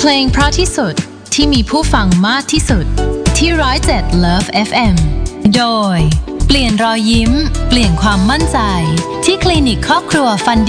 ลงเพราะที่สุดที่มีผู้ฟังมากที่สุดที่107 Love FM โดยเปลี่ยนรอยยิ้มเปลี่ยนความมั่นใจที่คลินิกครอบครัวฟัน